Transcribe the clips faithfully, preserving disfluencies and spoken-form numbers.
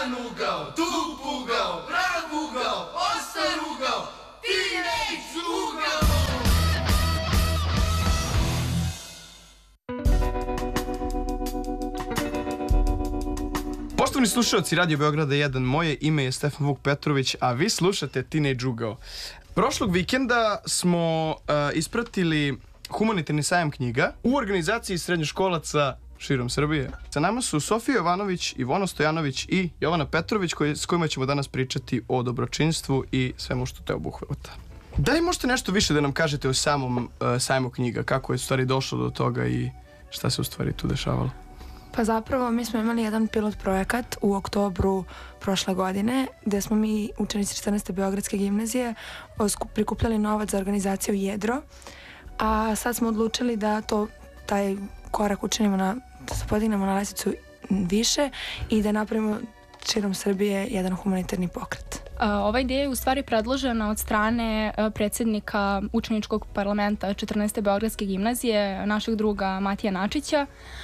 Osan ugao, tu pugao, prav ugao, osan ugao, teenage ugao. Poštovani slušalci Radio Beograda jedan, moje ime je Stefan Vuk Petrović, a vi slušate Teenage ugao. Prošlog vikenda smo uh, ispratili humanitarni sajam knjiga u organizaciji srednjoškolaca širom Srbije. Sa nama su Sofija Jovanović, Ivona Stojanović i Jovana Petrović, koji, s kojima ćemo danas pričati o dobročinstvu i svemu što te obuhvata. Da li možete nešto više da nam kažete o samom uh, sajmu knjiga? Kako je u stvari došlo do toga i šta se u stvari tu dešavalo? Pa zapravo mi smo imali jedan pilot projekat u oktobru prošle godine gde smo mi, učenici četrnaeste Beogradske gimnazije, prikupljali novac za organizaciju Jedro, a sad smo odlučili da to, taj korak učinimo na, da se podignemo na lestvicu više i da napravimo širom Srbije jedan humanitarni pokret. Ova ideja je u stvari predložena od strane predsjednika učeničkog parlamenta četrnaeste Beogradske gimnazije, našeg druga Matija Načića.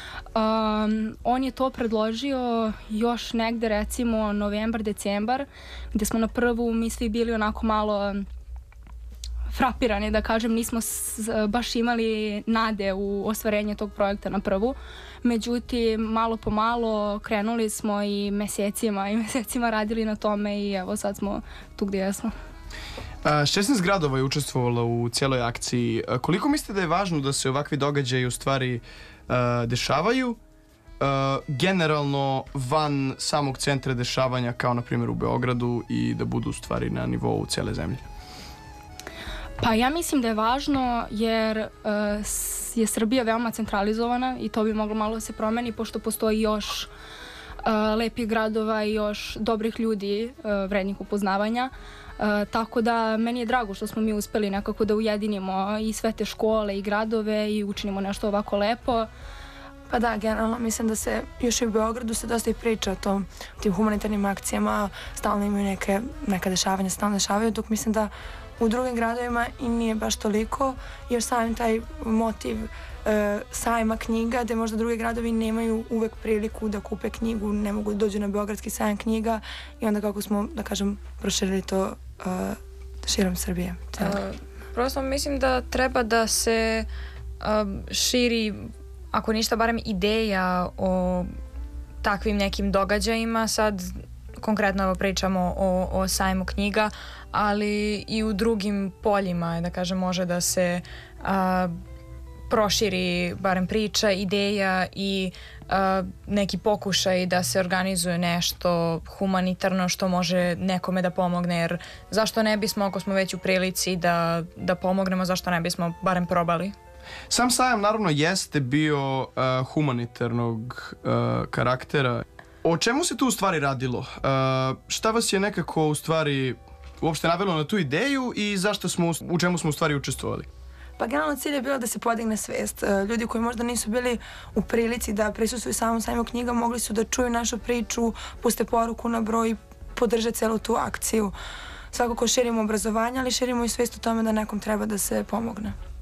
Um, on je to predložio još negde recimo novembar, decembar, gde smo na prvu mi svi bili onako malo frapirani, da kažem, nismo s, baš imali nade u ostvarenje tog projekta na prvu. Međutim, malo po malo krenuli smo i mesecima i mesecima radili na tome i evo sad smo tu gdje smo. šesnaest gradova je učestvovalo u cijeloj akciji. Koliko mislite da je važno da se ovakvi događaji u stvari uh, dešavaju uh, generalno van samog centra dešavanja, kao na primjer u Beogradu, i da budu u stvari na nivou cijele zemlje? Pa ja mislim da je važno jer uh, je Srbija veoma centralizovana i to bi moglo malo se promeni pošto postoji još uh, lepih gradova i još dobrih ljudi, uh, vrednih upoznavanja. Uh, tako da meni je drago što smo mi uspeli nekako da ujedinimo i sve te škole i gradove i učinimo nešto ovako lepo. Pa da, generalno mislim da se još i u Beogradu se dosta i priča o tom, tim humanitarnim akcijama, stalno imaju neke, neka dešavanja, stalno dešavaju, dok mislim da u drugim gradovima i nije baš toliko, jer samim taj motiv e, sajma knjiga, gde možda drugi gradovi nemaju uvek priliku da kupe knjigu, ne mogu da dođu na Beogradski sajam knjiga i onda kako smo, da kažem, proširili to e, širom Srbije. Uh, prosto mislim da treba da se uh, širi, ako ništa, barem ideja o takvim nekim događajima. Sad konkretno pričamo o, o sajmu knjiga, ali i u drugim poljima, da kažem, može da se a, proširi barem priča, ideja i a, neki pokušaj da se organizuje nešto humanitarno što može nekome da pomogne, jer zašto ne bismo, ako smo već u prilici da, da pomognemo, zašto ne bismo barem probali? Sam sajam naravno jeste bio uh, humanitarnog uh, karaktera. O čemu se tu u stvari radilo? Uh, šta vas je nekako u stvari uopšte navelo na tu ideju i zašto smo, u čemu smo u stvari učestvovali? Pa generalno cilj je bilo da se podigne svest. Ljudi koji možda nisu bili u prilici da prisustvuju samom sajmu knjiga mogli su da čuju našu priču, puste poruku na broj i podrže celu tu akciju. Svakako širimo obrazovanje, ali širimo i svest o tome da nekom treba da se pomogne.